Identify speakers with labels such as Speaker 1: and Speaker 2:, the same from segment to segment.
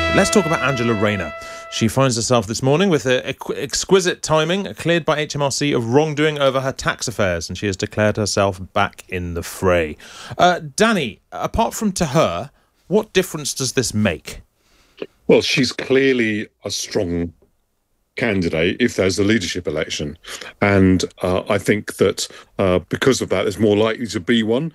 Speaker 1: Let's talk about Angela Rayner. She finds herself this morning with exquisite timing, cleared by HMRC of wrongdoing over her tax affairs, and she has declared herself back in the fray. Danny, apart from to her, what difference does this make?
Speaker 2: Well, she's clearly a strong candidate if there's a leadership election. And I think that because of that, there's more likely to be one.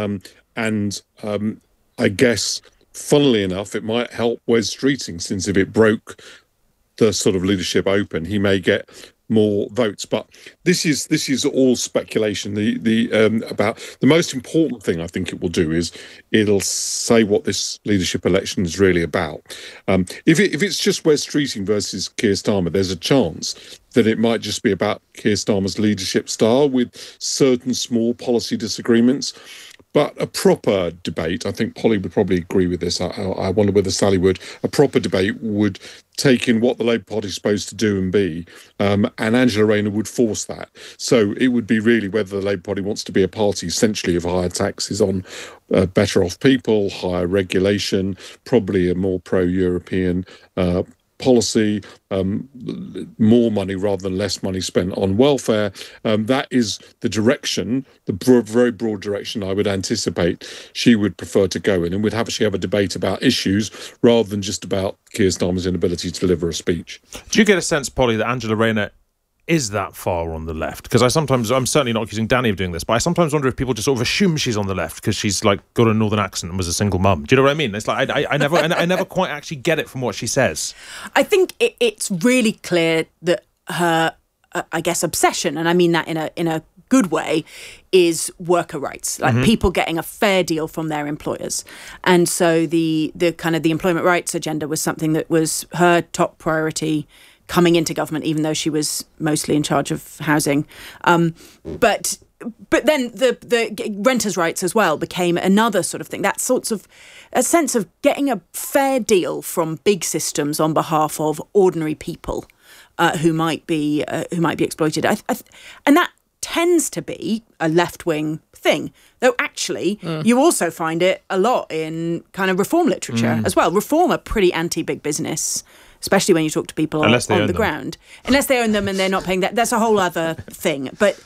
Speaker 2: I guess, funnily enough, it might help Wes Streeting, since if it broke the sort of leadership open, he may get more votes. But this is all speculation. About the most important thing I think it will do is it'll say what this leadership election is really about. If it's just Wes Streeting versus Keir Starmer, there's a chance that it might just be about Keir Starmer's leadership style with certain small policy disagreements. But a proper debate, I think Polly would probably agree with this. I wonder whether Sally would. A proper debate would take in what the Labour Party is supposed to do and be, and Angela Rayner would force that. So it would be really whether the Labour Party wants to be a party essentially of higher taxes on better off people, higher regulation, probably a more pro-European policy, more money rather than less money spent on welfare. That is the direction, very broad direction I would anticipate she would prefer to go in, and we'd actually have a debate about issues rather than just about Keir Starmer's inability to deliver a speech.
Speaker 1: Do you get a sense, Polly, that Angela Rayner is that far on the left? Because I'm certainly not accusing Danny of doing this, but I sometimes wonder if people just sort of assume she's on the left because she's like got a northern accent and was a single mum. Do you know what I mean? It's like I never quite actually get it from what she says.
Speaker 3: I think it's really clear that her, I guess, obsession, and I mean that in a good way, is worker rights, like people getting a fair deal from their employers. And so the kind of the employment rights agenda was something that was her top priority coming into government, even though she was mostly in charge of housing. But then the renters' rights as well became another sort of thing. That sorts of a sense of getting a fair deal from big systems on behalf of ordinary people who might be exploited. And that tends to be a left-wing thing, though actually you also find it a lot in kind of reform literature as well. Reform are pretty anti-big business, especially when you talk to people on the ground. Unless they own them and they're not paying that's a whole other thing. But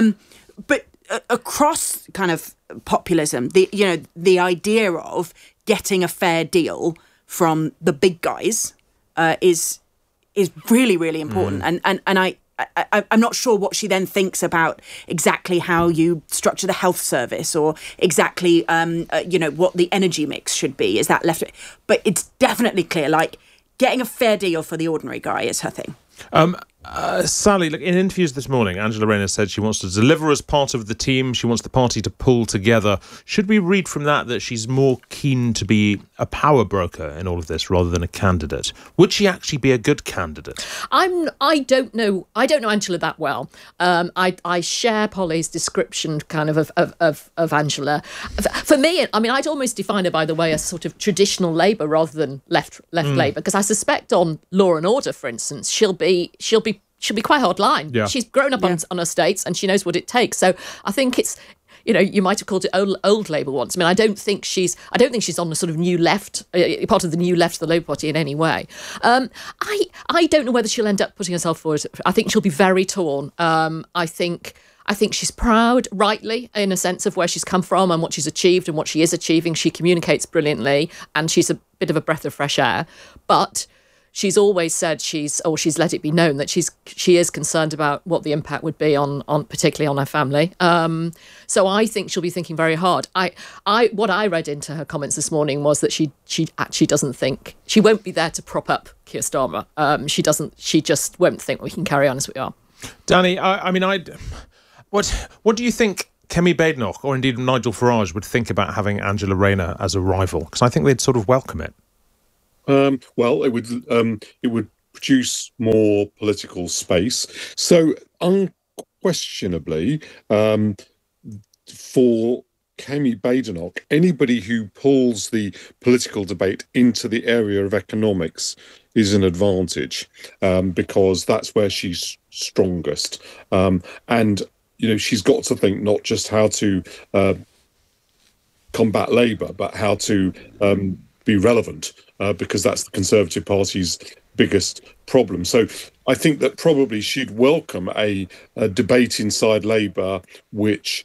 Speaker 3: across kind of populism, the idea of getting a fair deal from the big guys is really, really important. And I'm not sure what she then thinks about exactly how you structure the health service or exactly what the energy mix should be. Is that left? But it's definitely clear, like, getting a fair deal for the ordinary guy is her thing.
Speaker 1: Sally, look, in interviews this morning, Angela Rayner said she wants to deliver as part of the team. She wants the party to pull together. Should we read from that she's more keen to be a power broker in all of this rather than a candidate? Would she actually be a good candidate?
Speaker 4: I don't know Angela that well. I share Polly's description kind of Angela. For me, I mean, I'd almost define her, by the way, as sort of traditional Labour rather than left Labour, because I suspect on Law and Order, for instance, she'll be quite hard line. Yeah. She's grown up on estates and she knows what it takes. So I think it's, you might have called it old Labour once. I mean, I don't think she's on the sort of new left, part of the new left of the Labour Party in any way. I don't know whether she'll end up putting herself forward. I think she'll be very torn. I think she's proud, rightly, in a sense of where she's come from and what she's achieved and what she is achieving. She communicates brilliantly and she's a bit of a breath of fresh air. But she's always said she's let it be known that she is concerned about what the impact would be on particularly on her family. So I think she'll be thinking very hard. What I read into her comments this morning was that she actually doesn't think she won't be there to prop up Keir Starmer. She just won't think we can carry on as we are.
Speaker 1: Danny, what do you think Kemi Badenoch or indeed Nigel Farage would think about having Angela Rayner as a rival? Because I think they'd sort of welcome it.
Speaker 2: Well, it would produce more political space. So unquestionably, for Kemi Badenoch, anybody who pulls the political debate into the area of economics is an advantage, because that's where she's strongest. And she's got to think not just how to combat Labour, but how to be relevant because that's the Conservative Party's biggest problem. So I think that probably she'd welcome a debate inside Labour, which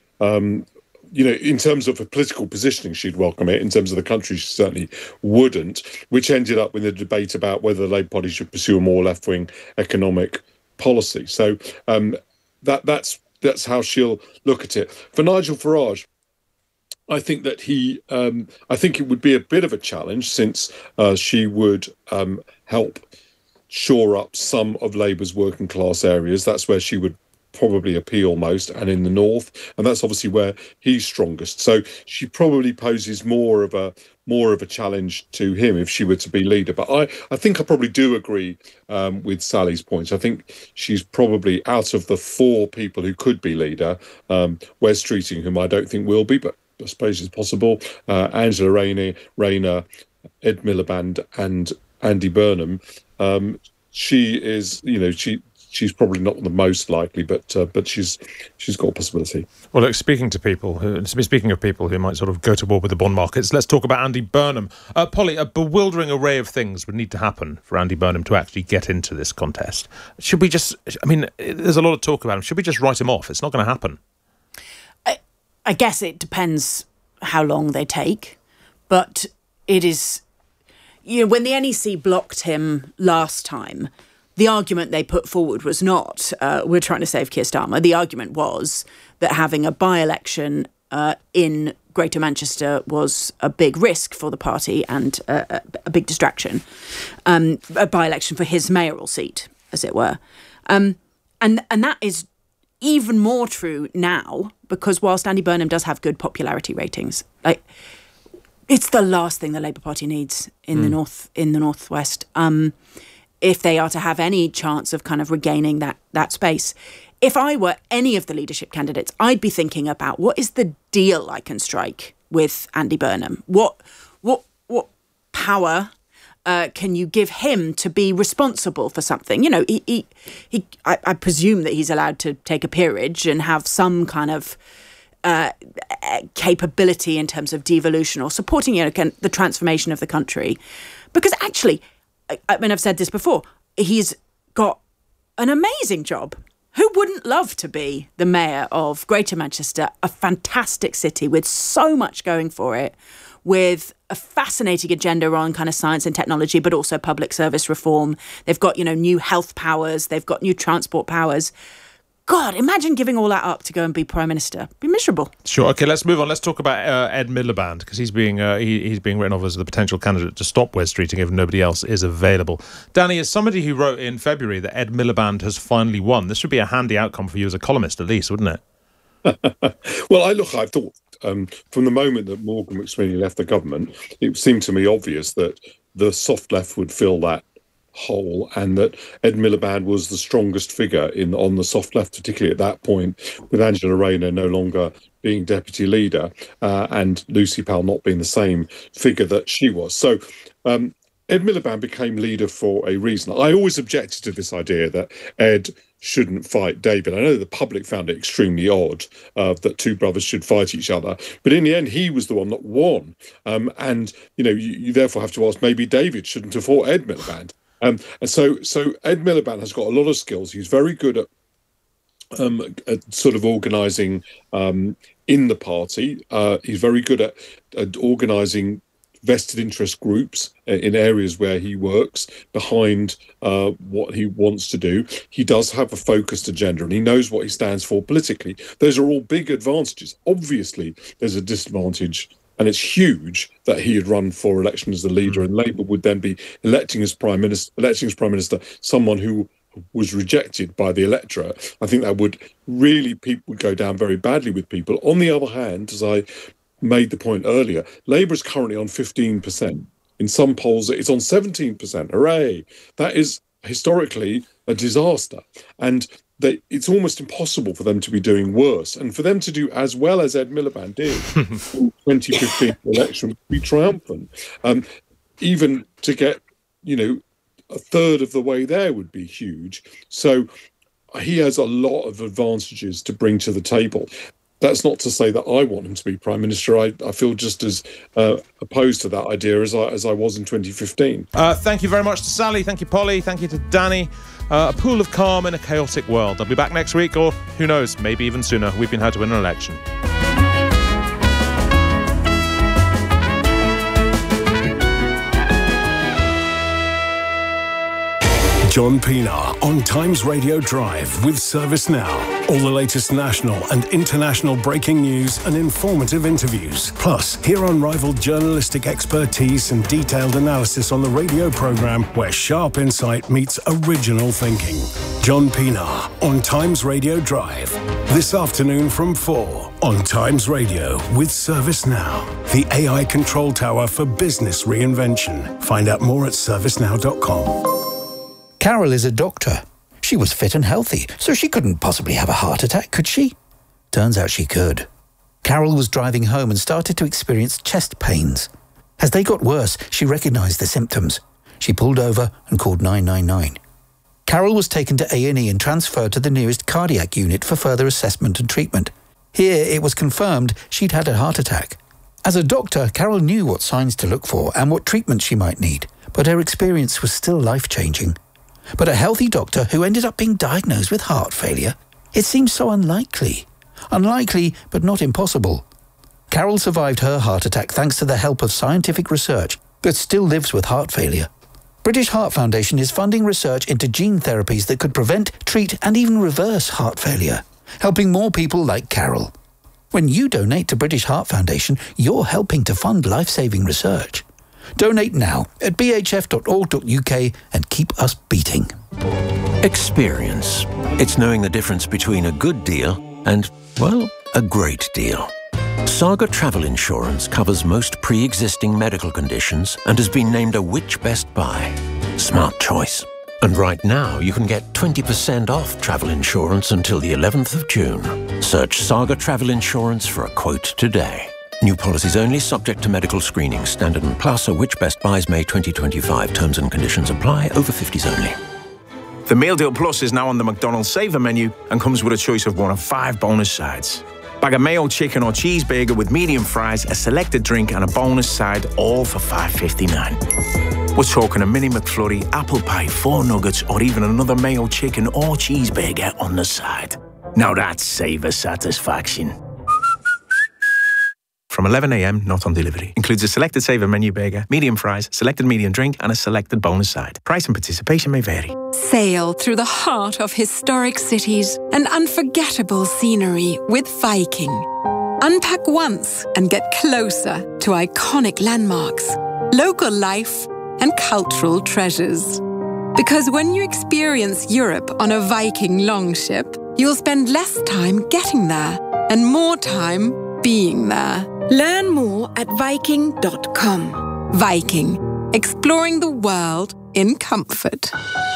Speaker 2: in terms of a political positioning, she'd welcome it. In terms of the country, she certainly wouldn't, which ended up with a debate about whether the Labour Party should pursue a more left-wing economic policy. So that's how she'll look at it. For Nigel Farage, I think that I think it would be a bit of a challenge, since she would help shore up some of Labour's working class areas. That's where she would probably appeal most, and in the north, and that's obviously where he's strongest. So she probably poses more of a challenge to him if she were to be leader. But I think I probably do agree with Sally's points. I think she's probably, out of the four people who could be leader, Wes Streeting, whom I don't think will be, but I suppose it's possible, Angela Rayner, Ed Miliband, and Andy Burnham. She is, she's probably not the most likely, but she's got a possibility.
Speaker 1: Well, look, speaking of people who might sort of go to war with the bond markets, let's talk about Andy Burnham. Polly, a bewildering array of things would need to happen for Andy Burnham to actually get into this contest. Should we just, there's a lot of talk about him. Should we just write him off? It's not going to happen.
Speaker 3: I guess it depends how long they take, but it is, when the NEC blocked him last time, the argument they put forward was not, we're trying to save Keir Starmer. The argument was that having a by-election in Greater Manchester was a big risk for the party and a big distraction. A by-election for his mayoral seat, as it were. And that is even more true now, because whilst Andy Burnham does have good popularity ratings, it's the last thing the Labour Party needs in the northwest. If they are to have any chance of kind of regaining that space. If I were any of the leadership candidates, I'd be thinking about what is the deal I can strike with Andy Burnham? What power can you give him to be responsible for something? I presume that he's allowed to take a peerage and have some kind of capability in terms of devolution or supporting the transformation of the country. Because actually, I've said this before, he's got an amazing job. Who wouldn't love to be the mayor of Greater Manchester, a fantastic city with so much going for it, with a fascinating agenda on kind of science and technology, but also public service reform. They've got, new health powers. They've got new transport powers. God, imagine giving all that up to go and be Prime Minister. Be miserable.
Speaker 1: Sure. Okay, let's move on. Let's talk about Ed Miliband, because he's being written off as the potential candidate to stop Wes Streeting if nobody else is available. Danny, as somebody who wrote in February that Ed Miliband has finally won, this would be a handy outcome for you as a columnist, at least, wouldn't it?
Speaker 2: Well, I thought from the moment that Morgan McSweeney left the government, it seemed to me obvious that the soft left would fill that hole, and that Ed Miliband was the strongest figure on the soft left, particularly at that point, with Angela Rayner no longer being deputy leader and Lucy Powell not being the same figure that she was. So Ed Miliband became leader for a reason. I always objected to this idea that Ed shouldn't fight David. I know the public found it extremely odd that two brothers should fight each other, but in the end, he was the one that won. And you therefore have to ask, maybe David shouldn't have fought Ed Miliband. And so Ed Miliband has got a lot of skills. He's very good at sort of organising in the party. He's very good at organising vested interest groups in areas where he works behind what he wants to do. He does have a focused agenda, and he knows what he stands for politically. Those are all big advantages. Obviously, there's a disadvantage, and it's huge, that he had run for election as the leader, and Labour would then be electing as Prime Minister someone who was rejected by the electorate. I think that would go down very badly with people. On the other hand, as I made the point earlier, Labour is currently on 15%. In some polls, it's on 17%. Hooray! That is historically a disaster. And it's almost impossible for them to be doing worse. And for them to do as well as Ed Miliband did in 2015 election would be triumphant. Even to get, a third of the way there would be huge. So he has a lot of advantages to bring to the table. That's not to say that I want him to be Prime Minister. I feel just as opposed to that idea as I was in 2015.
Speaker 1: Thank you very much to Sally. Thank you, Polly. Thank you to Danny. A pool of calm in a chaotic world. I'll be back next week, or who knows, maybe even sooner. We've been How to Win an Election.
Speaker 5: John Pienaar on Times Radio Drive with ServiceNow. All the latest national and international breaking news and informative interviews. Plus, hear unrivaled journalistic expertise and detailed analysis on the radio programme where sharp insight meets original thinking. John Pienaar on Times Radio Drive. This afternoon from 4 on Times Radio with ServiceNow. The AI control tower for business reinvention. Find out more at servicenow.com.
Speaker 6: Carol is a doctor. She was fit and healthy, so she couldn't possibly have a heart attack, could she? Turns out she could. Carol was driving home and started to experience chest pains. As they got worse, she recognised the symptoms. She pulled over and called 999. Carol was taken to A&E and transferred to the nearest cardiac unit for further assessment and treatment. Here, it was confirmed she'd had a heart attack. As a doctor, Carol knew what signs to look for and what treatment she might need, but her experience was still life-changing. But a healthy doctor who ended up being diagnosed with heart failure? It seems so unlikely. Unlikely, but not impossible. Carol survived her heart attack thanks to the help of scientific research, but still lives with heart failure. British Heart Foundation is funding research into gene therapies that could prevent, treat, and even reverse heart failure, helping more people like Carol. When you donate to British Heart Foundation, you're helping to fund life-saving research. Donate now at bhf.org.uk and keep us beating.
Speaker 7: Experience. It's knowing the difference between a good deal and, well, a great deal. Saga Travel Insurance covers most pre-existing medical conditions and has been named a Which Best Buy. Smart choice. And right now, you can get 20% off travel insurance until the 11th of June. Search Saga Travel Insurance for a quote today. New policies only, subject to medical screening. Standard and Plus or Which Best Buys May 2025. Terms and conditions apply. Over 50s only.
Speaker 8: The Meal Deal Plus is now on the McDonald's Saver menu and comes with a choice of one of 5 bonus sides. Bag of mayo, chicken or cheeseburger with medium fries, a selected drink and a bonus side, all for $5.59. We're talking a mini McFlurry, apple pie, 4 nuggets or even another mayo, chicken or cheeseburger on the side. Now that's Saver satisfaction. From 11 a.m, not on delivery. Includes a selected Saver menu burger, medium fries, selected medium drink and a selected bonus side. Price and participation may vary.
Speaker 9: Sail through the heart of historic cities and unforgettable scenery with Viking. Unpack once and get closer to iconic landmarks, local life and cultural treasures. Because when you experience Europe on a Viking longship, you'll spend less time getting there and more time being there. Learn more at Viking.com. Viking, exploring the world in comfort.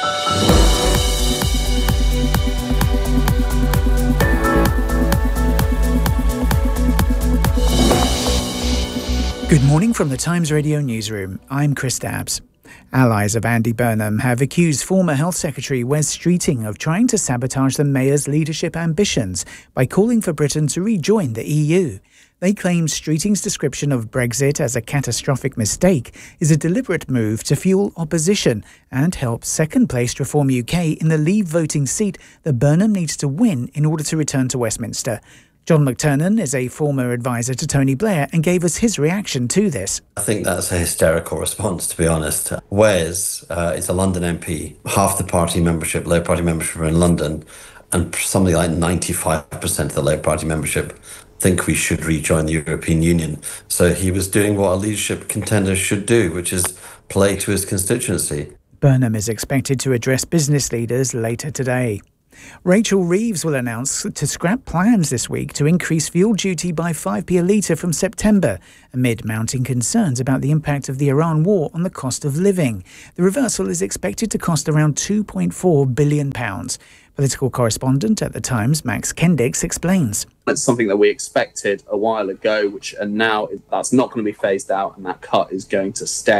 Speaker 10: Good morning from the Times Radio newsroom. I'm Chris Dabbs. Allies of Andy Burnham have accused former Health Secretary Wes Streeting of trying to sabotage the Mayor's leadership ambitions by calling for Britain to rejoin the EU. They claim Streeting's description of Brexit as a catastrophic mistake is a deliberate move to fuel opposition and help second-placed Reform UK in the Leave voting seat that Burnham needs to win in order to return to Westminster. John McTernan is a former advisor to Tony Blair and gave us his reaction to this.
Speaker 11: I think that's a hysterical response, to be honest. Wes is a London MP. Half the party membership, Labour Party membership are in London, and something like 95% of the Labour Party membership think we should rejoin the European Union. So he was doing what a leadership contender should do, which is play to his constituency.
Speaker 10: Burnham is expected to address business leaders later today. Rachel Reeves will announce to scrap plans this week to increase fuel duty by 5p a litre from September, amid mounting concerns about the impact of the Iran war on the cost of living. The reversal is expected to cost around £2.4 billion. Political correspondent at The Times, Max Kendix, explains.
Speaker 12: It's something that we expected a while ago, and now that's not going to be phased out and that cut is going to stay.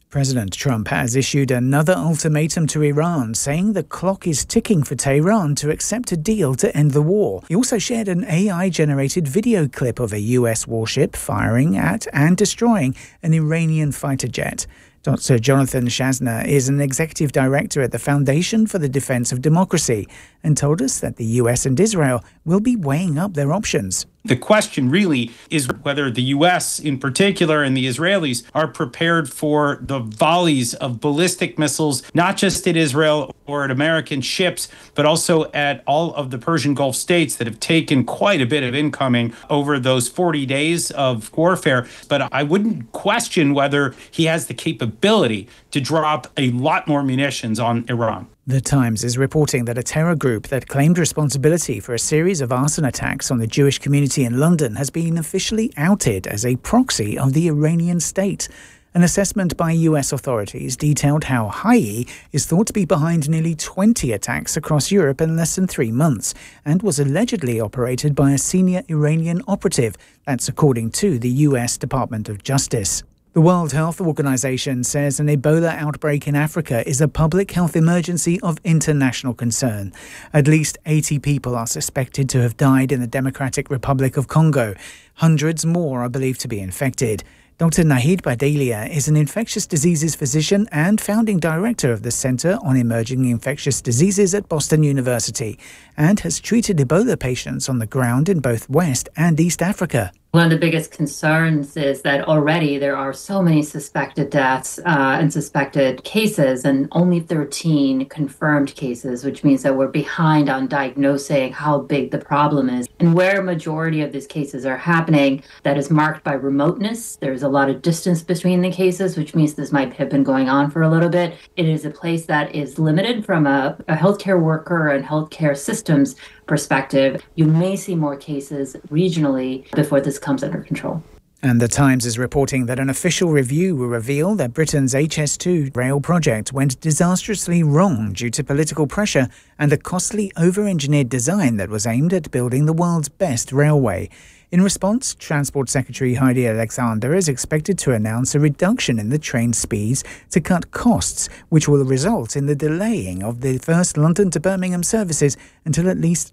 Speaker 10: President Trump has issued another ultimatum to Iran, saying the clock is ticking for Tehran to accept a deal to end the war. He also shared an AI-generated video clip of a US warship firing at and destroying an Iranian fighter jet. Dr. Jonathan Shazna is an executive director at the Foundation for the Defense of Democracy and told us that the US and Israel will be weighing up their options.
Speaker 12: The question really is whether the U.S. in particular and the Israelis are prepared for the volleys of ballistic missiles, not just at Israel or at American ships, but also at all of the Persian Gulf states that have taken quite a bit of incoming over those 40 days of warfare. But I wouldn't question whether he has the capability to drop a lot more munitions on Iran.
Speaker 10: The Times is reporting that a terror group that claimed responsibility for a series of arson attacks on the Jewish community in London has been officially outed as a proxy of the Iranian state. An assessment by US authorities detailed how Hayi is thought to be behind nearly 20 attacks across Europe in less than 3 months and was allegedly operated by a senior Iranian operative. That's according to the US Department of Justice. The World Health Organization says an Ebola outbreak in Africa is a public health emergency of international concern. At least 80 people are suspected to have died in the Democratic Republic of Congo. Hundreds more are believed to be infected. Dr. Nahid Badelia is an infectious diseases physician and founding director of the Center on Emerging Infectious Diseases at Boston University and has treated Ebola patients on the ground in both West and East Africa.
Speaker 13: One of the biggest concerns is that already there are so many suspected deaths and suspected cases and only 13 confirmed cases, which means that we're behind on diagnosing how big the problem is. And where a majority of these cases are happening, that is marked by remoteness. There's a lot of distance between the cases, which means this might have been going on for a little bit. It is a place that is limited from a healthcare worker and healthcare systems perspective. You may see more cases regionally before this comes under control.
Speaker 10: And The Times is reporting that an official review will reveal that Britain's HS2 rail project went disastrously wrong due to political pressure and a costly over-engineered design that was aimed at building the world's best railway. In response, Transport Secretary Heidi Alexander is expected to announce a reduction in the train speeds to cut costs, which will result in the delaying of the first London to Birmingham services until at least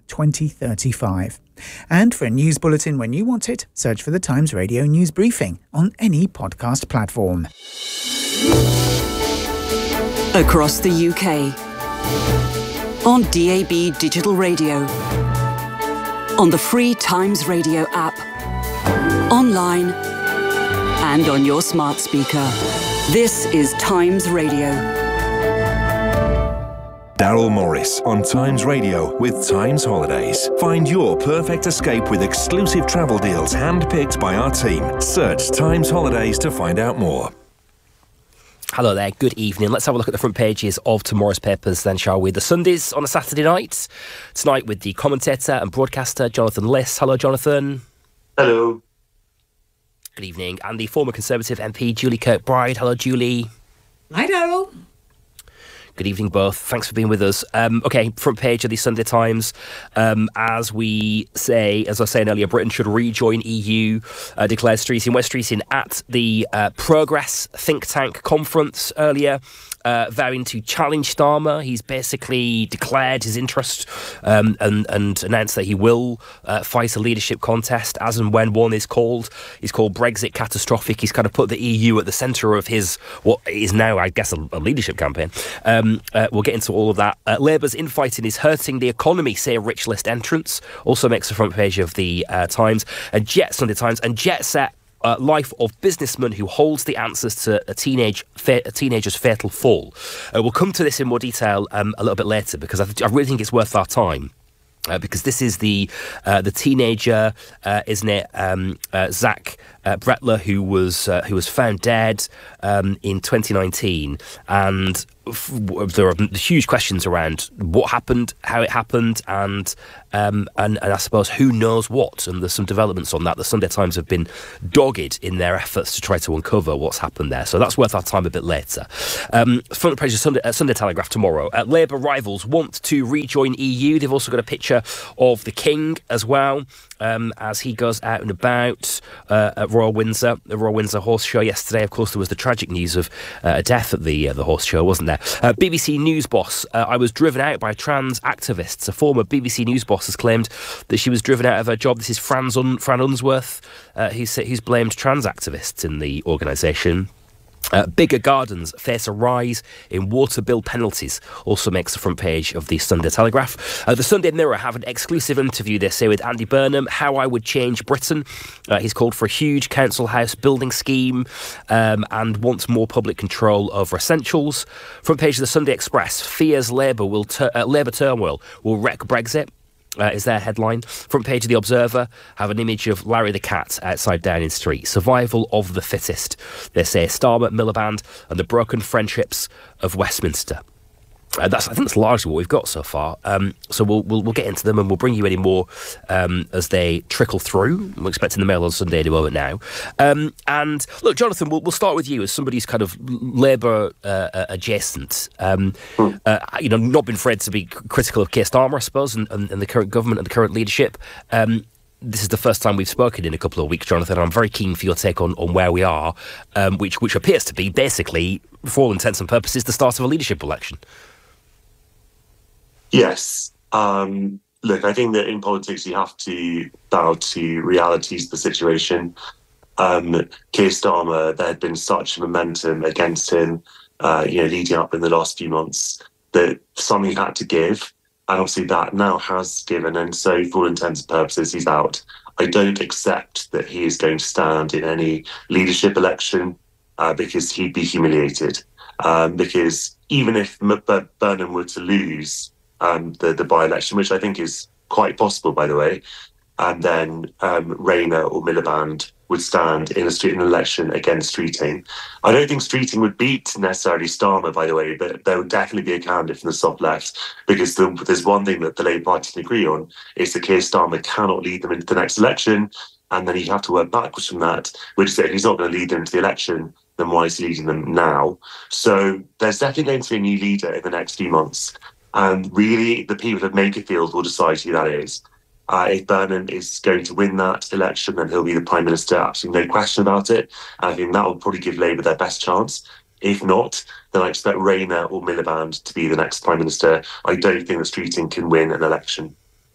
Speaker 10: 2035. And for a news bulletin when you want it, search for the Times Radio News Briefing on any podcast platform.
Speaker 14: Across the UK, on DAB Digital Radio, on the free Times Radio app, online, and on your smart speaker. This is Times Radio.
Speaker 15: Daryl Morris on Times Radio with Times Holidays. Find your perfect escape with exclusive travel deals handpicked by our team. Search Times Holidays to find out more.
Speaker 16: Hello there, good evening. Let's have a look at the front pages of tomorrow's papers then, shall we? The Sundays on a Saturday night. Tonight with the commentator and broadcaster Jonathan Liss. Hello, Jonathan.
Speaker 17: Hello.
Speaker 16: Good evening. And the former Conservative MP Julie Kirkbride. Hello, Julie.
Speaker 18: Hi, Daryl.
Speaker 16: Good evening, both. Thanks for being with us. OK, front page of the Sunday Times. As I was saying earlier, Britain should rejoin EU, declared Streeting. Wes Streeting at the Progress think tank conference earlier, vowing to challenge Starmer. He's basically declared his interest and announced that he will fight a leadership contest as and when one is called. He's called Brexit catastrophic. He's kind of put the EU at the centre of his, what is now, I guess, a leadership campaign. We'll get into all of that. Labour's infighting is hurting the economy, say a rich list entrance. Also makes the front page of the Times. Sunday Times. And Jet Set, life of businessman who holds the answers to a teenager's fatal fall. We'll come to this in more detail a little bit later because I really think it's worth our time. Because this is the teenager, isn't it? Zach Bretler, who was found dead in 2019, and there are huge questions around what happened, how it happened, and I suppose who knows what. And there's some developments on that. The Sunday Times have been dogged in their efforts to try to uncover what's happened there. So that's worth our time a bit later. Front page of Sunday Telegraph tomorrow. Labour rivals want to rejoin EU. They've also got a picture of the King as well. as he goes out and about at Royal Windsor, the Royal Windsor Horse Show yesterday. Of course, there was the tragic news of a death at the horse show, wasn't there? BBC News boss, I was driven out by trans activists. A former BBC News boss has claimed that she was driven out of her job. This is Fran Unsworth, who's blamed trans activists in the organisation. Bigger gardens face a rise in water bill penalties, also makes the front page of the Sunday Telegraph. The Sunday Mirror have an exclusive interview, they say, with Andy Burnham, How I Would Change Britain. He's called for a huge council house building scheme and wants more public control over essentials. Front page of the Sunday Express, fears Labour turmoil will wreck Brexit. Is their headline. Front page of The Observer have an image of Larry the Cat outside Downing Street. Survival of the fittest. They say Starmer, Miliband and the broken friendships of Westminster. I think that's largely what we've got so far. So we'll get into them and we'll bring you any more as they trickle through. We're expecting the Mail on Sunday any moment now. And look, Jonathan, we'll start with you as somebody who's kind of Labour adjacent. Not been afraid to be critical of Keir Starmer, I suppose, and the current government and the current leadership. This is the first time we've spoken in a couple of weeks, Jonathan. I'm very keen for your take on where we are, which appears to be basically, for all intents and purposes, the start of a leadership election.
Speaker 17: Yes. Look, I think that in politics you have to bow to realities of the situation. Keir Starmer, there had been such momentum against him, leading up in the last few months that something had to give. And obviously that now has given. And so for all intents and purposes, he's out. I don't accept that he is going to stand in any leadership election because he'd be humiliated. Because even if Burnham were to lose the by-election, which I think is quite possible, by the way, and then Rayner or Miliband would stand in an election against Streeting. I don't think Streeting would beat necessarily Starmer, by the way, but there would definitely be a candidate from the soft left, because there's one thing that the Labour Party can agree on, is that Keir Starmer cannot lead them into the next election, and then you have to work backwards from that, which is that if he's not going to lead them into the election, then why is he leading them now? So there's definitely going to be a new leader in the next few months. And really, the people of Makerfield will decide who that is. If Burnham is going to win that election, then he'll be the Prime Minister, absolutely no question about it. And I think that will probably give Labour their best chance. If not, then I expect Rayner or Miliband to be the next Prime Minister. I don't think that Streeting can win an election.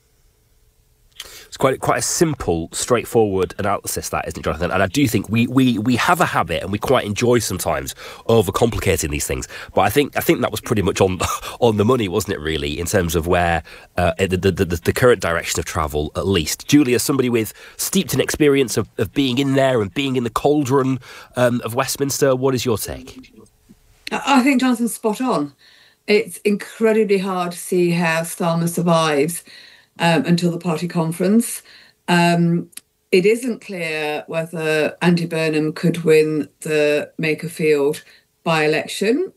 Speaker 16: It's quite a simple, straightforward analysis, that, isn't it, Jonathan? And I do think we have a habit, and we quite enjoy sometimes overcomplicating these things. But I think that was pretty much on the money, wasn't it? Really, in terms of where the current direction of travel, at least. Julia, somebody with steeped in experience of being in there and being in the cauldron of Westminster, what is your take?
Speaker 18: I think Jonathan's spot on. It's incredibly hard to see how Starmer survives until the party conference. It isn't clear whether Andy Burnham could win the Makerfield by-election.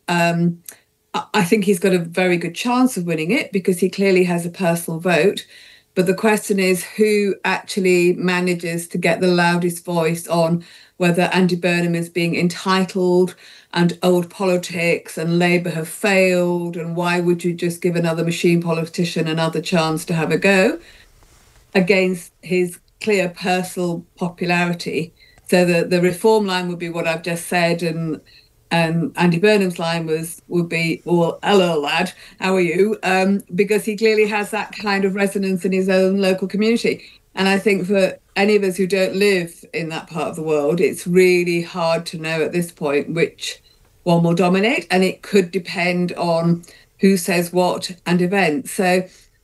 Speaker 18: I think he's got a very good chance of winning it because he clearly has a personal vote. But the question is who actually manages to get the loudest voice on whether Andy Burnham is being entitled and old politics and Labour have failed, and why would you just give another machine politician another chance to have a go against his clear personal popularity. So the reform line would be what I've just said, and Andy Burnham's line would be, well, hello lad, how are you? Because he clearly has that kind of resonance in his own local community. And I think for any of us who don't live in that part of the world, it's really hard to know at this point which one will dominate, and it could depend on who says what and events. So,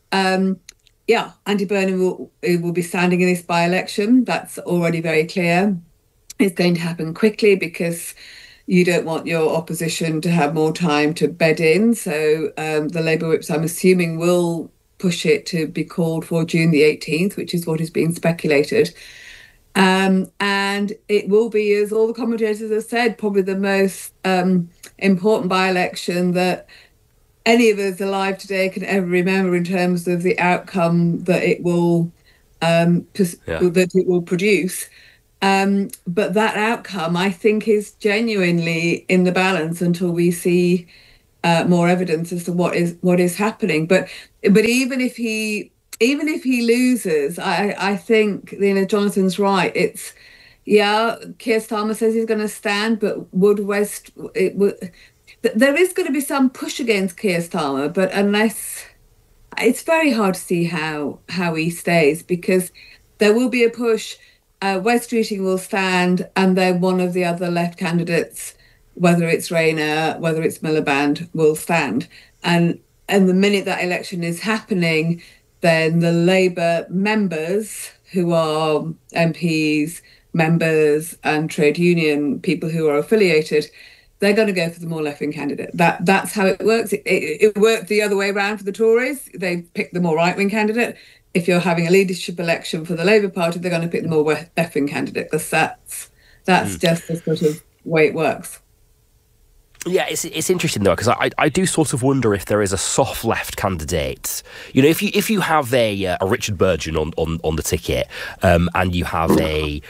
Speaker 18: Andy Burnham will be standing in this by-election. That's already very clear. It's going to happen quickly because you don't want your opposition to have more time to bed in. So the Labour whips, I'm assuming, will push it to be called for June the 18th, which is what is being speculated. And it will be, as all the commentators have said, probably the most important by-election that any of us alive today can ever remember in terms of the outcome that it will produce. But that outcome, I think, is genuinely in the balance until we see more evidence as to what is happening. But even if he even if he loses, I think, Jonathan's right. It's, Keir Starmer says he's going to stand, but there is going to be some push against Keir Starmer, but unless, it's very hard to see how he stays, because there will be a push. Wes Streeting will stand, and then one of the other left candidates, whether it's Rayner, whether it's Miliband, will stand. And the minute that election is happening, then the Labour members, who are MPs, members and trade union people who are affiliated, they're going to go for the more left-wing candidate. That's how it works. It worked the other way around for the Tories. They picked the more right-wing candidate. If you're having a leadership election for the Labour Party, they're going to pick the more left-wing candidate, because that's just the sort of way it works.
Speaker 16: Yeah, it's interesting though, because I do sort of wonder if there is a soft left candidate. You know, if you have a Richard Burgon on the ticket, and you have a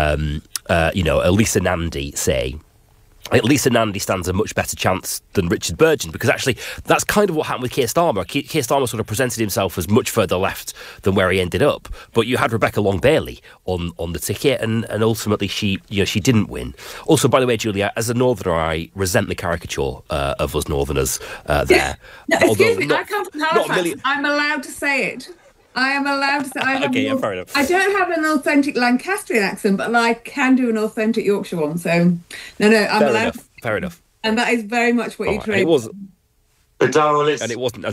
Speaker 16: Lisa Nandy, say. Lisa Nandy stands a much better chance than Richard Burgon, because actually that's kind of what happened with Keir Starmer. Keir Starmer sort of presented himself as much further left than where he ended up. But you had Rebecca Long-Bailey on the ticket, and ultimately she didn't win. Also, by the way, Julia, as a northerner, I resent the caricature of us northerners there.
Speaker 18: No, excuse me, I come from Halifax. I'm allowed to say it. I am allowed to say.
Speaker 16: Fair enough.
Speaker 18: I don't have an authentic Lancastrian accent, but I can do an authentic Yorkshire one. So, no, I'm allowed.
Speaker 16: Fair enough.
Speaker 18: And that is very much what you trained.
Speaker 17: But Darryl, it's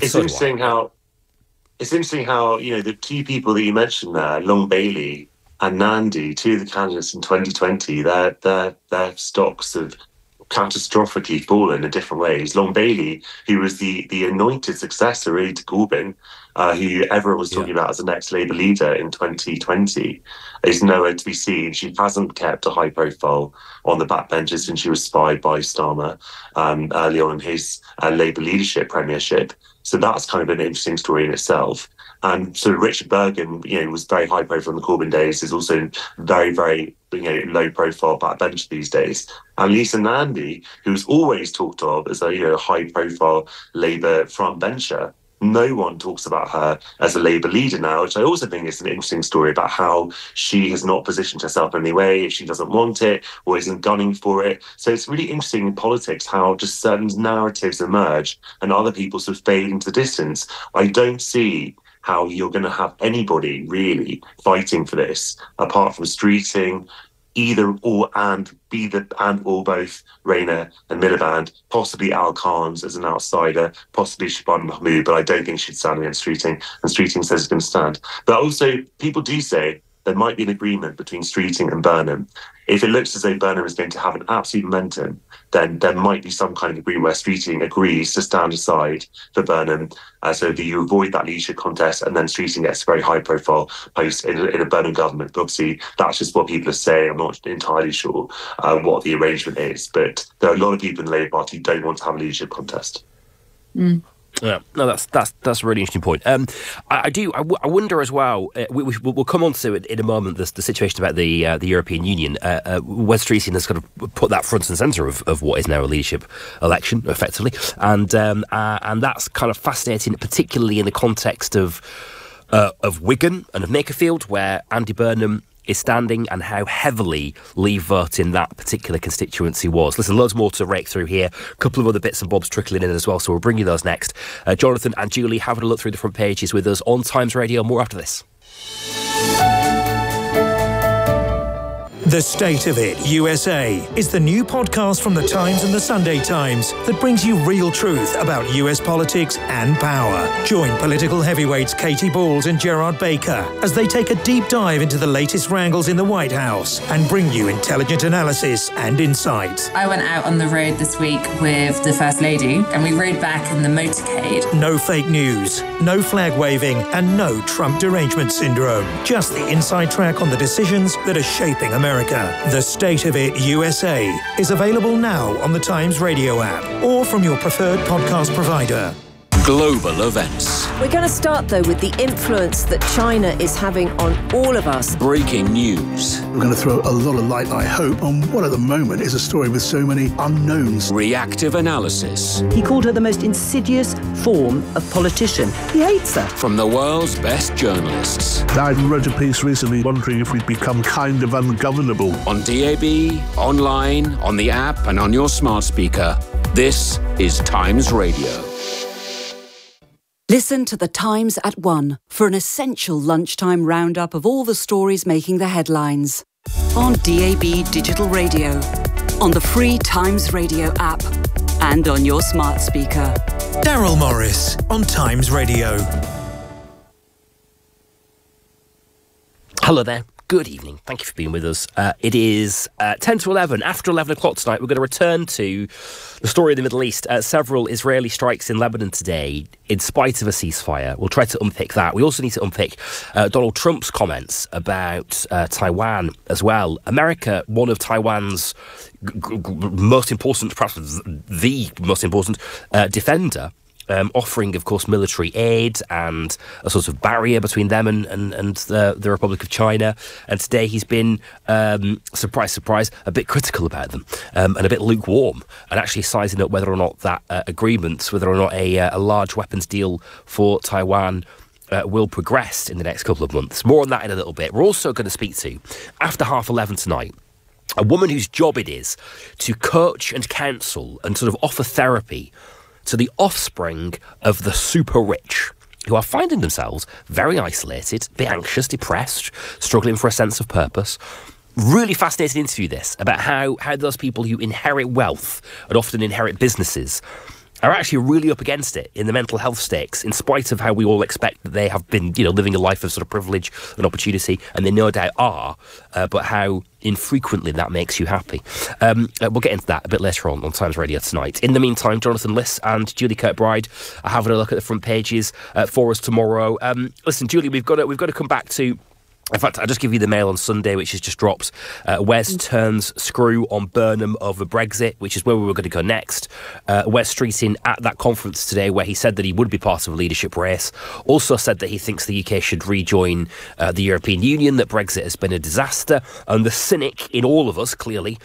Speaker 17: interesting how the two people that you mentioned there, Long-Bailey and Nandy, two of the candidates in 2020, their stocks have catastrophically fallen in different ways. Long-Bailey, who was the anointed successor really to Corbyn, who everyone was talking about as the next Labour leader in 2020, is nowhere to be seen. She hasn't kept a high profile on the backbenches since she was spied by Starmer early on in his Labour leadership premiership. So that's kind of an interesting story in itself. And so Richard Burgon, was very high profile in the Corbyn days, is also very, very low profile backbench these days. And Lisa Nandy, who's always talked of as a high profile Labour frontbencher, no one talks about her as a Labour leader now, which I also think is an interesting story about how she has not positioned herself in any way, if she doesn't want it or isn't gunning for it. So it's really interesting in politics how just certain narratives emerge and other people sort of fade into the distance. I don't see how you're going to have anybody really fighting for this apart from Streeting, either or both Rayner and Miliband, possibly Al Khan's as an outsider, possibly Shabana Mahmood, but I don't think she'd stand against Streeting, and Streeting says he's going to stand. But also, people do say there might be an agreement between Streeting and Burnham. If it looks as though Burnham is going to have an absolute momentum, then there might be some kind of agreement where Streeting agrees to stand aside for Burnham, so that you avoid that leadership contest, and then Streeting gets a very high-profile post in a Burnham government. But obviously, that's just what people are saying. I'm not entirely sure what the arrangement is, but there are a lot of people in the Labour Party who don't want to have a leadership contest.
Speaker 18: Mm.
Speaker 16: Yeah, no, that's a really interesting point. I wonder as well. We'll come on to it in a moment. The situation about the European Union. Wes Streeting has kind of put that front and centre of what is now a leadership election, effectively, and that's kind of fascinating, particularly in the context of Wigan and of Makerfield, where Andy Burnham is standing, and how heavily Leave vote in that particular constituency was. Listen, loads more to rake through here. A couple of other bits and bobs trickling in as well, so we'll bring you those next. Jonathan and Julie having a look through the front pages with us on Times Radio. More after this.
Speaker 19: The State of It USA is the new podcast from The Times and The Sunday Times that brings you real truth about US politics and power. Join political heavyweights Katie Balls and Gerard Baker as they take a deep dive into the latest wrangles in the White House and bring you intelligent analysis and insight.
Speaker 20: I went out on the road this week with the First Lady and we rode back in the motorcade.
Speaker 19: No fake news, no flag waving, and no Trump derangement syndrome. Just the inside track on the decisions that are shaping America. The State of It USA is available now on the Times Radio app or from your preferred podcast provider.
Speaker 21: global events.
Speaker 22: We're going to start, though, with the influence that China is having on all of us.
Speaker 21: Breaking news.
Speaker 23: We're going to throw a lot of light, I hope, on what at the moment is a story with so many unknowns.
Speaker 21: Reactive analysis.
Speaker 22: He called her the most insidious form of politician. He hates her.
Speaker 21: From the world's best journalists.
Speaker 23: I wrote a piece recently wondering if we'd become kind of ungovernable.
Speaker 21: On DAB, online, on the app, and on your smart speaker. This is Times Radio.
Speaker 14: Listen to The Times at 1 for an essential lunchtime roundup of all the stories making the headlines. On DAB Digital Radio, on the free Times Radio app, and on your smart speaker.
Speaker 19: Daryl Morris on Times Radio.
Speaker 16: Hello there. Good evening. Thank you for being with us. It is 10 to 11. After 11 o'clock tonight, we're going to return to the story of the Middle East. Several Israeli strikes in Lebanon today, in spite of a ceasefire. We'll try to unpick that. We also need to unpick Donald Trump's comments about Taiwan as well. America, one of Taiwan's most important, perhaps the most important defender, offering, of course, military aid and a sort of barrier between them and the Republic of China. And today he's been, surprise, surprise, a bit critical about them and a bit lukewarm, and actually sizing up whether or not that agreement, whether or not a large weapons deal for Taiwan will progress in the next couple of months. More on that in a little bit. We're also going to speak to, after 11:30 tonight, a woman whose job it is to coach and counsel and sort of offer therapy to the offspring of the super rich, who are finding themselves very isolated, a bit anxious, depressed, struggling for a sense of purpose. Really fascinating interview, this, about how those people who inherit wealth and often inherit businesses are actually really up against it in the mental health stakes, in spite of how we all expect that they have been, living a life of sort of privilege and opportunity, and they no doubt are, but how infrequently that makes you happy. We'll get into that a bit later on Times Radio tonight. In the meantime, Jonathan Liss and Julie Kirkbride are having a look at the front pages for us tomorrow. Listen, Julie, we've got to come back to. In fact, I'll just give you the Mail on Sunday, which has just dropped. Wes turns screw on Burnham over Brexit, which is where we were going to go next. Wes Streeting at that conference today, where he said that he would be part of a leadership race, also said that he thinks the UK should rejoin the European Union, that Brexit has been a disaster, and the cynic in all of us, clearly,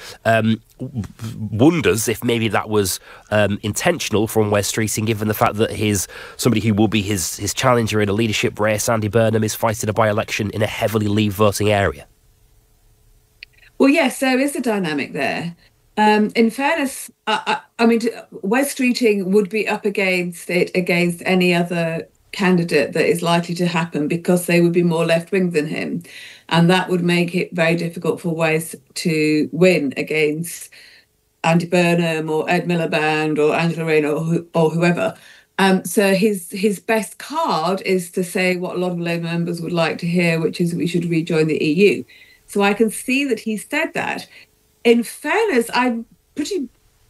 Speaker 16: wonders if maybe that was intentional from Wes Streeting, given the fact that somebody who will be his challenger in a leadership race, Andy Burnham, is fighting a by-election in a heavily Leave voting area.
Speaker 18: Well, yes, there is a dynamic there. In fairness, I mean, Wes Streeting would be up against any other candidate that is likely to happen, because they would be more left-wing than him, and that would make it very difficult for Wes to win against Andy Burnham or Ed Miliband or Angela Rayner or whoever. So his best card is to say what a lot of Labour members would like to hear, which is that we should rejoin the EU. So I can see that he said that. In fairness, I pretty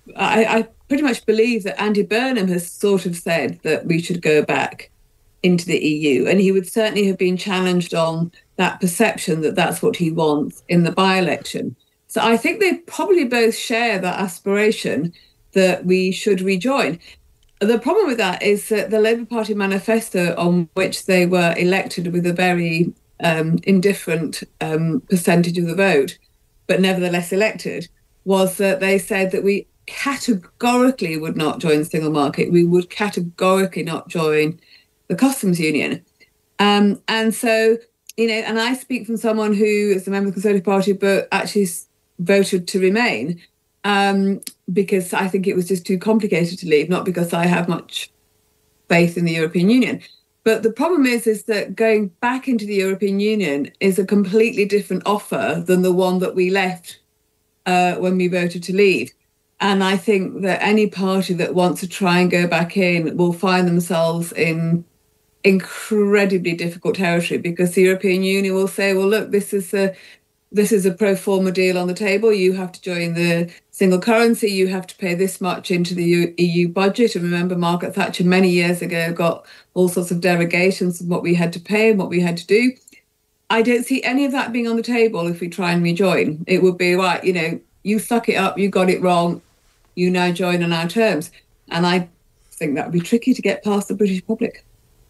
Speaker 18: much believe that Andy Burnham has sort of said that we should go back into the EU, and he would certainly have been challenged on that perception that that's what he wants in the by-election. So I think they probably both share that aspiration that we should rejoin. The problem with that is that the Labour Party manifesto, on which they were elected with a very indifferent percentage of the vote, but nevertheless elected, was that they said that we categorically would not join the single market. We would categorically not join the customs union. And so, and I speak from someone who is a member of the Conservative Party, but actually voted to remain. Because I think it was just too complicated to leave, not because I have much faith in the European Union. But the problem is that going back into the European Union is a completely different offer than the one that we left when we voted to leave. And I think that any party that wants to try and go back in will find themselves in incredibly difficult territory, because the European Union will say, well, look, this is a pro forma deal on the table. You have to join the single currency. You have to pay this much into the EU budget. And remember, Margaret Thatcher many years ago got all sorts of derogations from what we had to pay and what we had to do. I don't see any of that being on the table if we try and rejoin. It would be, right, you suck it up, you got it wrong, you now join on our terms. And I think that would be tricky to get past the British public.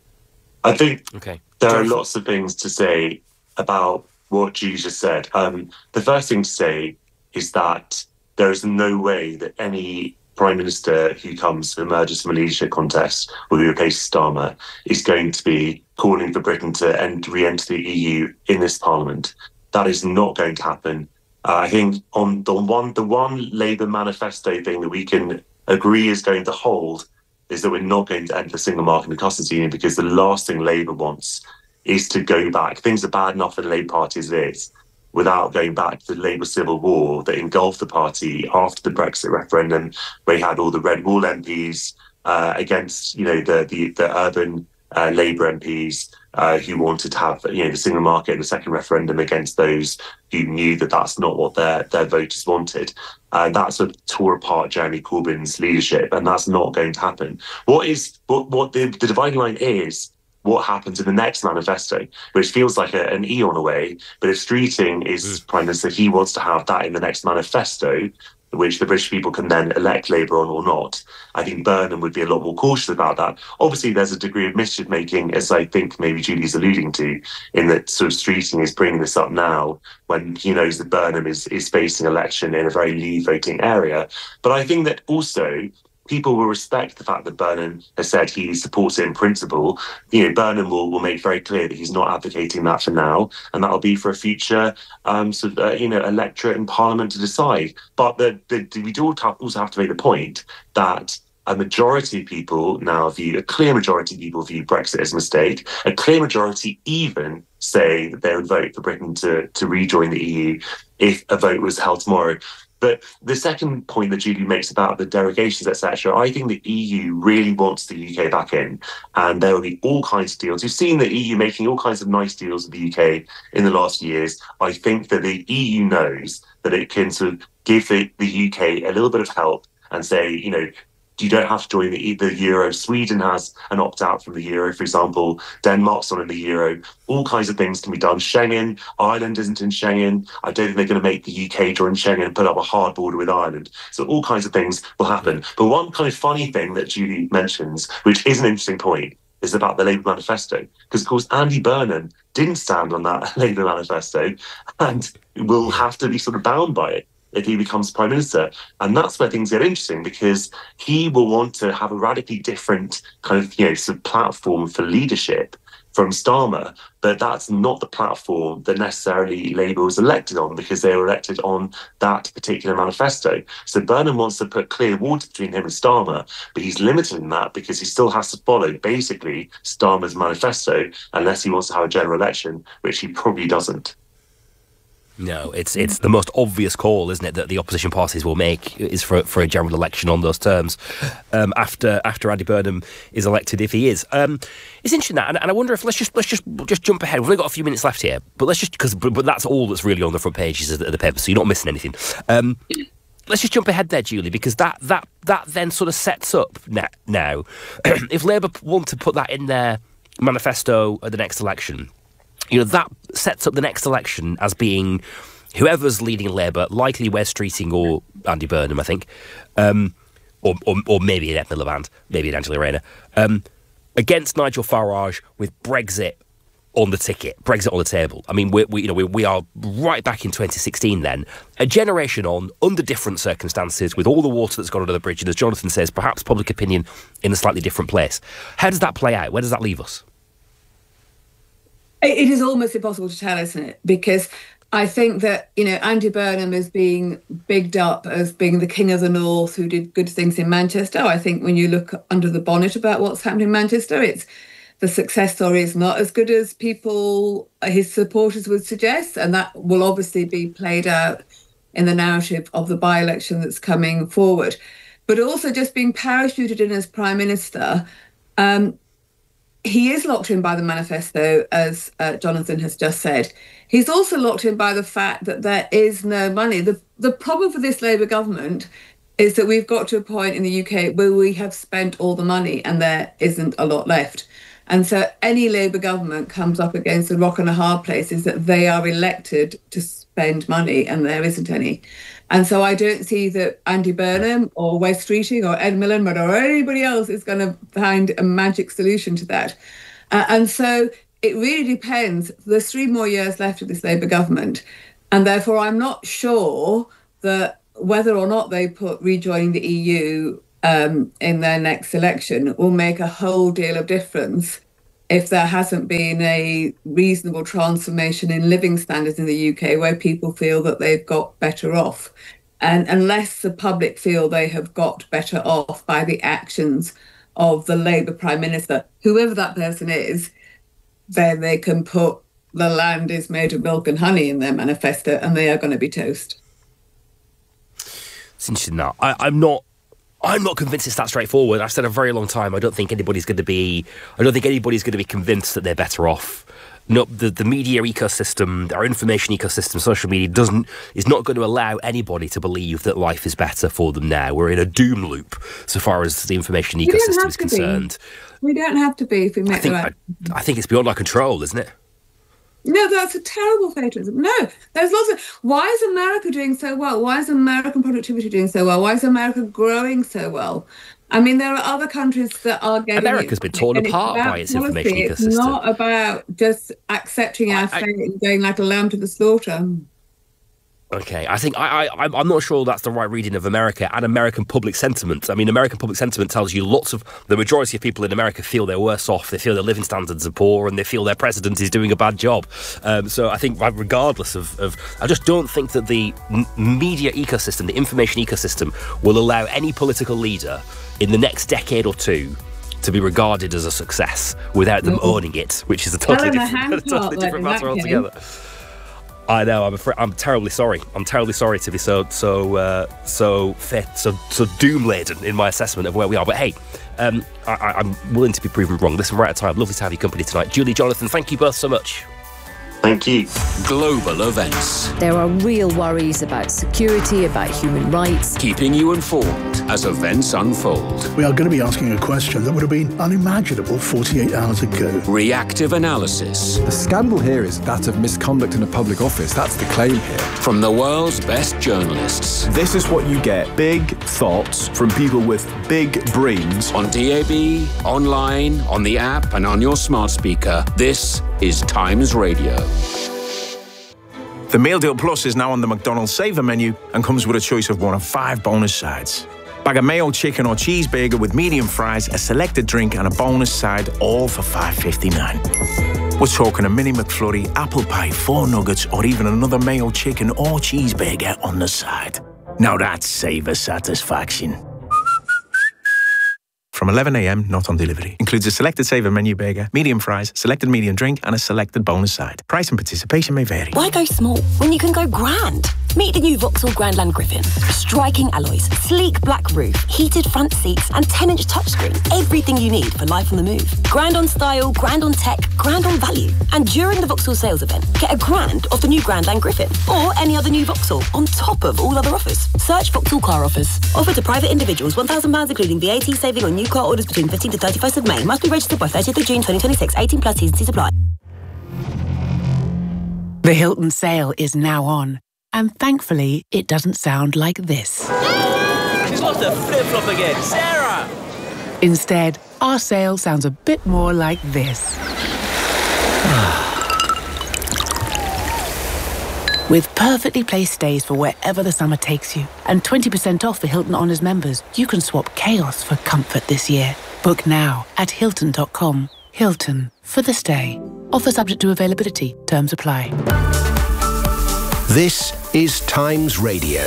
Speaker 17: I think there are lots of things to say about what Julie just said. The first thing to say is that there is no way that any Prime Minister who emerges from a leadership contest or who replaces Starmer is going to be calling for Britain to re-enter the EU in this Parliament. That is not going to happen. I think on the one Labour manifesto thing that we can agree is going to hold is that we're not going to enter the single market and customs union, because the last thing Labour wants is to go back. Things are bad enough for the Labour Party as it is, without going back to the Labour civil war that engulfed the party after the Brexit referendum, where you had all the Red Wall MPs against, the urban Labour MPs who wanted to have, the single market in the second referendum against those who knew that that's not what their voters wanted. That sort of tore apart Jeremy Corbyn's leadership, and that's not going to happen. What the dividing line is, what happens in the next manifesto, which feels like an eon away, but if Streeting is Prime Minister, he wants to have that in the next manifesto, which the British people can then elect Labour on or not. I think Burnham would be a lot more cautious about that. Obviously, there's a degree of mischief making, as I think maybe Julie's alluding to, in that sort of Streeting is bringing this up now when he knows that Burnham is facing election in a very Leave voting area. But I think that also people will respect the fact that Burnham has said he supports it in principle. Burnham will make very clear that he's not advocating that for now, and that'll be for a future electorate and Parliament to decide. But we do also have to make the point that a majority of people now a clear majority of people view Brexit as a mistake. A clear majority even say that they would vote for Britain to rejoin the EU if a vote was held tomorrow. But the second point that Julie makes about the derogations, etc., I think the EU really wants the UK back in, and there will be all kinds of deals. You've seen the EU making all kinds of nice deals with the UK in the last years. I think that the EU knows that it can sort of give the UK a little bit of help and say, you don't have to join the euro. Sweden has an opt-out from the euro, for example. Denmark's not in the euro. All kinds of things can be done. Schengen, Ireland isn't in Schengen. I don't think they're going to make the UK join Schengen and put up a hard border with Ireland. So all kinds of things will happen. But one kind of funny thing that Julie mentions, which is an interesting point, is about the Labour manifesto. Because, of course, Andy Burnham didn't stand on that Labour manifesto and will have to be sort of bound by it if he becomes Prime Minister. And that's where things get interesting, because he will want to have a radically different kind of, sort of platform for leadership from Starmer, but that's not the platform that necessarily Labour was elected on, because they were elected on that particular manifesto. So Burnham wants to put clear water between him and Starmer, but he's limited in that because he still has to follow basically Starmer's manifesto unless he wants to have a general election, which he probably doesn't.
Speaker 16: No, it's the most obvious call, isn't it, that the opposition parties will make, is for a general election on those terms after Andy Burnham is elected, if he is. It's interesting that, and I wonder if let's just jump ahead. We've only got a few minutes left here, but let's just but that's all that's really on the front pages of the paper, so you're not missing anything. Let's just jump ahead there, Julie, because that then sort of sets up now. If Labour want to put that in their manifesto at the next election, that sets up the next election as being whoever's leading Labour, likely Wes Streeting or Andy Burnham, I think, or maybe an Ed Miliband, maybe an Angela Rayner, against Nigel Farage with Brexit on the ticket, Brexit on the table. I mean, we are right back in 2016 then, a generation on, under different circumstances, with all the water that's gone under the bridge, and as Jonathan says, perhaps public opinion in a slightly different place. How does that play out? Where does that leave us?
Speaker 18: It is almost impossible to tell, isn't it? Because I think that, Andy Burnham is being bigged up as being the king of the north who did good things in Manchester. I think when you look under the bonnet about what's happening in Manchester, the success story is not as good as his supporters would suggest. And that will obviously be played out in the narrative of the by-election that's coming forward. But also just being parachuted in as Prime Minister, he is locked in by the manifesto, as Jonathan has just said. He's also locked in by the fact that there is no money. The problem for this Labour government is that we've got to a point in the UK where we have spent all the money and there isn't a lot left. And so any Labour government comes up against a rock and a hard place, is that they are elected to spend money and there isn't any. And so I don't see that Andy Burnham or Wes Streeting or Ed Miliband or anybody else is going to find a magic solution to that. And so it really depends. There's 3 more years left of this Labour government. And therefore, I'm not sure that whether or not they put rejoining the EU in their next election will make a whole deal of difference if there hasn't been a reasonable transformation in living standards in the UK where people feel that they've got better off. And unless the public feel they have got better off by the actions of the Labour Prime Minister, whoever that person is, then they can put the land is made of milk and honey in their manifesto and they are going to be toast.
Speaker 16: It's interesting that. I'm not convinced it's that straightforward. I've said a very long time, I don't think anybody's going to be convinced that they're better off. No, the media ecosystem, our information ecosystem, social media is not going to allow anybody to believe that life is better for them now. We're in a doom loop so far as the information ecosystem is concerned.
Speaker 18: We don't have to be if we make the right.
Speaker 16: I think it's beyond our control, isn't it?
Speaker 18: No, that's a terrible fatalism. No, there's lots of... Why is America doing so well? Why is American productivity doing so well? Why is America growing so well? I mean, there are other countries that are getting...
Speaker 16: America's been torn apart by its information ecosystem.
Speaker 18: It's not about just accepting our fate and going like a lamb to the slaughter.
Speaker 16: Okay, I think I'm not sure that's the right reading of America and American public sentiment. I mean, American public sentiment tells you the majority of people in America feel they're worse off, they feel their living standards are poor, and they feel their president is doing a bad job. So I think regardless of I just don't think that the media ecosystem, the information ecosystem, will allow any political leader in the next decade or two to be regarded as a success without them owning it, which is a totally different matter altogether. I know. I'm terribly sorry. I'm terribly sorry to be so doom laden in my assessment of where we are. But hey, I'm willing to be proven wrong. Listen, we're out of time. Lovely to have your company tonight, Julie, Jonathan. Thank you both so much.
Speaker 21: Thank you. Global events.
Speaker 22: There are real worries about security, about human rights.
Speaker 21: Keeping you informed as events unfold.
Speaker 23: We are going to be asking a question that would have been unimaginable 48 hours ago.
Speaker 21: Reactive analysis.
Speaker 2: The scandal here is that of misconduct in a public office. That's the claim here.
Speaker 21: From the world's best journalists.
Speaker 2: This is what you get. Big thoughts from people with big brains.
Speaker 21: On DAB, online, on the app, and on your smart speaker. This is Times Radio.
Speaker 8: The Meal Deal Plus is now on the McDonald's Saver menu and comes with a choice of 1 of 5 bonus sides. Bag of mayo, chicken or cheeseburger with medium fries, a selected drink and a bonus side, all for $5.59. We're talking a mini McFlurry, apple pie, 4 nuggets or even another mayo, chicken or cheeseburger on the side. Now that's Saver satisfaction. From 11 a.m, not on delivery. Includes a selected Saver menu burger, medium fries, selected medium drink and a selected bonus side. Price and participation may vary.
Speaker 3: Why go small when you can go grand? Meet the new Vauxhall Grandland Griffin. Striking alloys, sleek black roof, heated front seats and 10-inch touchscreen. Everything you need for life on the move. Grand on style, grand on tech, grand on value. And during the Vauxhall sales event, get a grand off the new Grandland Griffin or any other new Vauxhall on top of all other offers. Search Vauxhall Car Offers. Offered to private individuals, £1,000 including VAT saving on new car orders between 15th to 31st of May. Must be registered by 30th of June 2026. 18 plus T's and C's apply.
Speaker 4: The Hilton sale is now on. And thankfully, it doesn't sound like this.
Speaker 24: She's lost her flip-flop again. Sarah!
Speaker 4: Instead, our sale sounds a bit more like this. With perfectly placed stays for wherever the summer takes you, and 20% off for Hilton Honors members, you can swap chaos for comfort this year. Book now at Hilton.com. Hilton, for the stay. Offer subject to availability. Terms apply.
Speaker 25: This is Times Radio.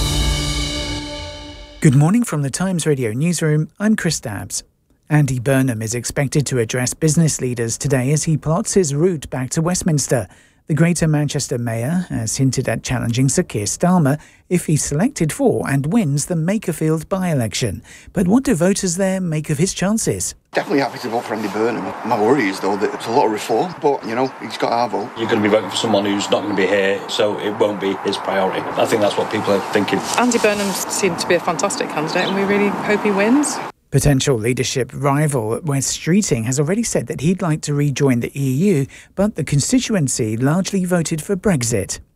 Speaker 10: Good morning from the Times Radio newsroom. I'm Chris Dabbs. Andy Burnham is expected to address business leaders today as he plots his route back to Westminster. The Greater Manchester Mayor has hinted at challenging Sir Keir Starmer if he's selected for and wins the Makerfield by-election. But what do voters there make of his chances?
Speaker 26: Definitely happy to vote for Andy Burnham. My worry is, though, that it's a lot of reform, but, he's got our vote.
Speaker 27: You're going to be voting for someone who's not going to be here, so it won't be his priority. I think that's what people are thinking.
Speaker 28: Andy Burnham seemed to be a fantastic candidate, and we really hope he wins.
Speaker 10: Potential leadership rival Wes Streeting has already said that he'd like to rejoin the EU, but the constituency largely voted for Brexit.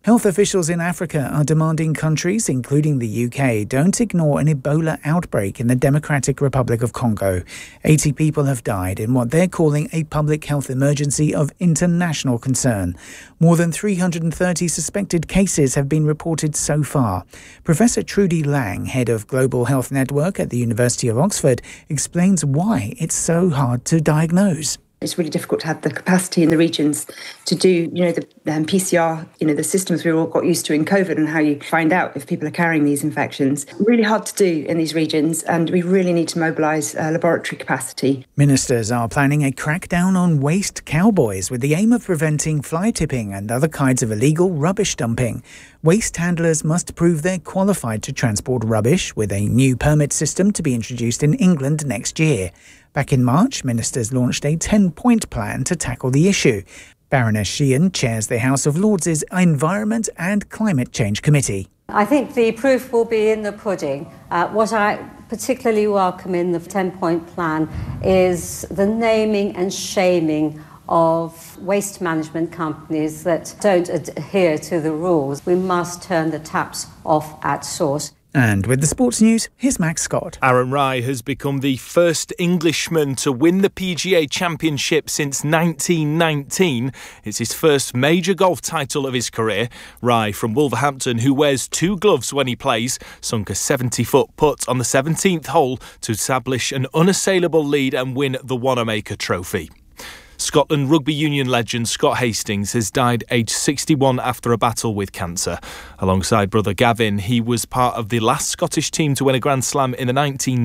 Speaker 10: Health officials in Africa are demanding countries, including the UK, don't ignore an Ebola outbreak in the Democratic Republic of Congo. 80 people have died in what they're calling a public health emergency of international concern. More than 330 suspected cases have been reported so far. Professor Trudy Lang, head of Global Health Network at the University of Oxford, explains why it's so hard to diagnose.
Speaker 1: It's really difficult to have the capacity in the regions to do, the PCR, the systems we all got used to in COVID and how you find out if people are carrying these infections. Really hard to do in these regions, and we really need to mobilise laboratory capacity.
Speaker 10: Ministers are planning a crackdown on waste cowboys with the aim of preventing fly tipping and other kinds of illegal rubbish dumping. Waste handlers must prove they're qualified to transport rubbish, with a new permit system to be introduced in England next year. Back in March, ministers launched a 10-point plan to tackle the issue. Baroness Sheehan chairs the House of Lords' Environment and Climate Change Committee.
Speaker 5: I think the proof will be in the pudding. What I particularly welcome in the 10-point plan is the naming and shaming of waste management companies that don't adhere to the rules. We must turn the taps off at source.
Speaker 10: And with the sports news, here's Max Scott.
Speaker 6: Aaron Rai has become the first Englishman to win the PGA Championship since 1919. It's his first major golf title of his career. Rai from Wolverhampton, who wears 2 gloves when he plays, sunk a 70-foot putt on the 17th hole to establish an unassailable lead and win the Wanamaker Trophy. Scotland rugby union legend Scott Hastings has died aged 61 after a battle with cancer. Alongside brother Gavin, he was part of the last Scottish team to win a Grand Slam in the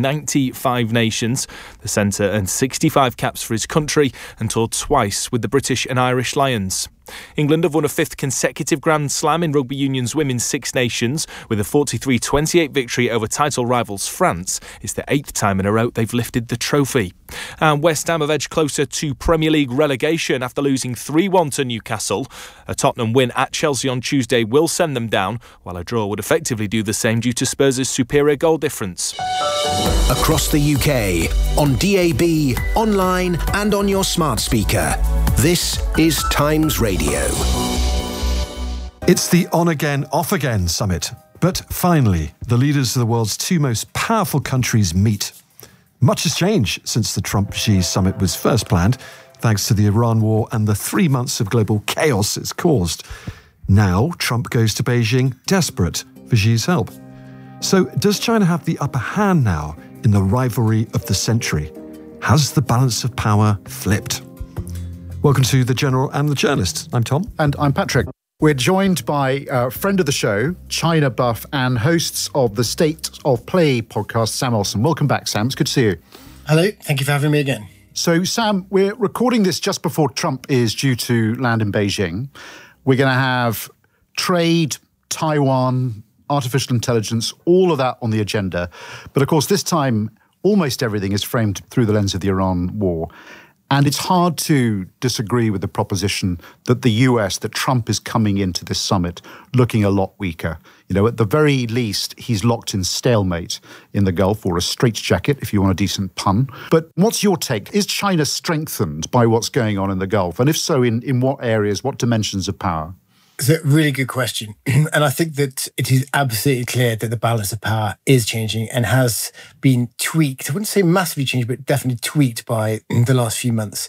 Speaker 6: 1995 Nations. The centre earned 65 caps for his country and toured twice with the British and Irish Lions. England have won a 5th consecutive Grand Slam in rugby union's Women's Six Nations with a 43-28 victory over title rivals France. It's the 8th time in a row they've lifted the trophy. And West Ham have edged closer to Premier League relegation after losing 3-1 to Newcastle. A Tottenham win at Chelsea on Tuesday will send them down, while a draw would effectively do the same due to Spurs' superior goal difference.
Speaker 25: Across the UK, on DAB, online and on your smart speaker. This is Times Radio.
Speaker 7: It's the on-again, off-again summit. But finally, the leaders of the world's 2 most powerful countries meet. Much has changed since the Trump-Xi summit was first planned, thanks to the Iran war and the 3 months of global chaos it's caused. Now, Trump goes to Beijing desperate for Xi's help. So, does China have the upper hand now in the rivalry of the century? Has the balance of power flipped? Welcome to The General and the Journalist. I'm Tom.
Speaker 9: And I'm Patrick. We're joined by a friend of the show, China buff, and hosts of the State of Play podcast, Sam Olsen. Welcome back, Sam. It's good to see you.
Speaker 11: Hello. Thank you for having me again.
Speaker 9: So, Sam, we're recording this just before Trump is due to land in Beijing. We're going to have trade, Taiwan, artificial intelligence, all of that on the agenda. But, of course, this time, almost everything is framed through the lens of the Iran war. And it's hard to disagree with the proposition that the US, that Trump is coming into this summit looking a lot weaker. At the very least, he's locked in stalemate in the Gulf, or a straitjacket, if you want a decent pun. But what's your take? Is China strengthened by what's going on in the Gulf? And if so, in what areas, what dimensions of power?
Speaker 11: It's a really good question. And I think that it is absolutely clear that the balance of power is changing and has been tweaked. I wouldn't say massively changed, but definitely tweaked by the last few months.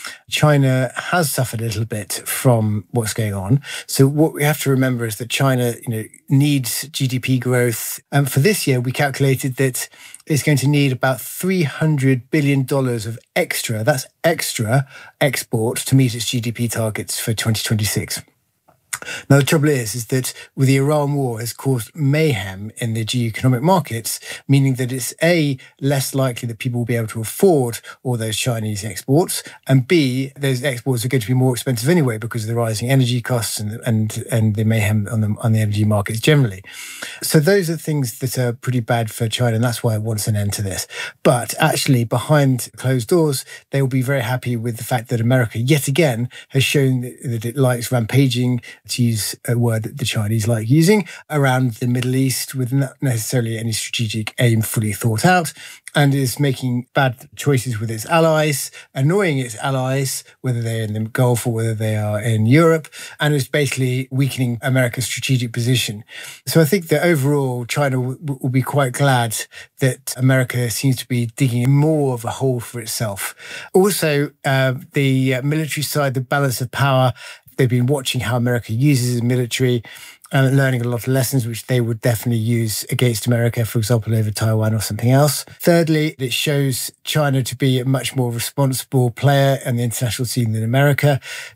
Speaker 11: China has suffered a little bit from what's going on. So what we have to remember is that China, needs GDP growth. And for this year, we calculated that it's going to need about $300 billion of extra, that's extra export to meet its GDP targets for 2026. Now, the trouble is that with the Iran war has caused mayhem in the geoeconomic markets, meaning that it's A, less likely that people will be able to afford all those Chinese exports, and B, those exports are going to be more expensive anyway because of the rising energy costs and the mayhem on the energy markets generally. So those are things that are pretty bad for China, and that's why it wants an end to this. But actually, behind closed doors, they will be very happy with the fact that America, yet again, has shown that it likes rampaging to use a word that the Chinese like using, around the Middle East with not necessarily any strategic aim fully thought out, and is making bad choices with its allies, annoying its allies, whether they're in the Gulf or whether they are in Europe, and is basically weakening America's strategic position. So I think that overall, China will be quite glad that America seems to be digging more of a hole for itself. Also, the military side, the balance of power, they've been watching how America uses the military and learning a lot of lessons which they would definitely use against America, for example, over Taiwan or something else. Thirdly, it shows China to be a much more responsible player in the international scene than America.